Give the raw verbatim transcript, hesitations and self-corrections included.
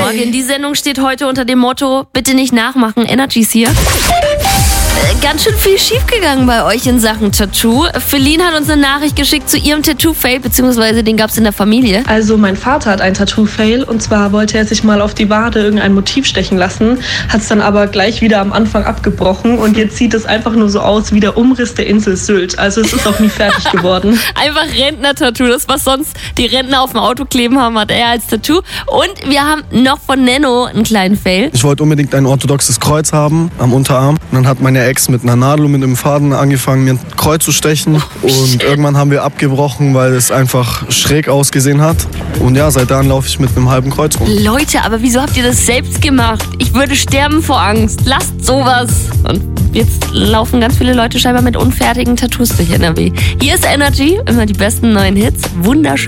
Morgen. Die Sendung steht heute unter dem Motto, bitte nicht nachmachen, Energys hier. Ganz schön viel schiefgegangen bei euch in Sachen Tattoo. Feline hat uns eine Nachricht geschickt zu ihrem Tattoo-Fail, beziehungsweise den gab es in der Familie. Also mein Vater hat ein Tattoo-Fail und zwar wollte er sich mal auf die Wade irgendein Motiv stechen lassen, hat es dann aber gleich wieder am Anfang abgebrochen und jetzt sieht es einfach nur so aus wie der Umriss der Insel Sylt. Also es ist auch nie fertig geworden. Einfach Rentner-Tattoo, das was sonst die Rentner auf dem Auto kleben haben, hat er als Tattoo. Und wir haben noch von Nenno einen kleinen Fail. Ich wollte unbedingt ein orthodoxes Kreuz haben am Unterarm und dann hat meine Ex mit einer Nadel und mit einem Faden angefangen, mir ein Kreuz zu stechen. Oh, und shit. Irgendwann haben wir abgebrochen, weil es einfach schräg ausgesehen hat. Und ja, seit dann laufe ich mit einem halben Kreuz rum. Leute, aber wieso habt ihr das selbst gemacht? Ich würde sterben vor Angst. Lasst sowas. Und jetzt laufen ganz viele Leute scheinbar mit unfertigen Tattoos durch N R W. Hier ist Energy, immer die besten neuen Hits. Wunderschön.